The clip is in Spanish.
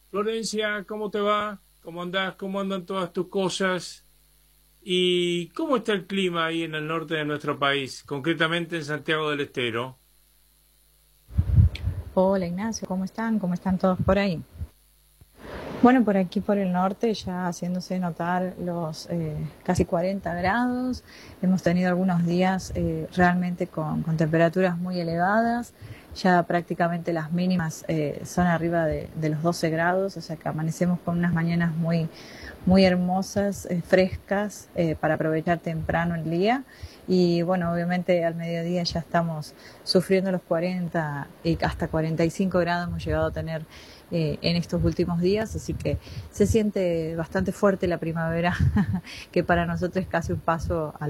Florencia, ¿cómo te va? ¿Cómo andás? ¿Cómo andan todas tus cosas? ¿Y cómo está el clima ahí en el norte de nuestro país, concretamente en Santiago del Estero? Hola Ignacio, ¿cómo están? ¿Cómo están todos por ahí? Bueno, por aquí por el norte ya haciéndose notar los casi 40 grados. Hemos tenido algunos días realmente con temperaturas muy elevadas. Ya prácticamente las mínimas son arriba de los 12 grados, o sea que amanecemos con unas mañanas muy hermosas, frescas, para aprovechar temprano el día. Y bueno, obviamente al mediodía ya estamos sufriendo los 40 y hasta 45 grados hemos llegado a tener en estos últimos días, así que se siente bastante fuerte la primavera, que para nosotros es casi un paso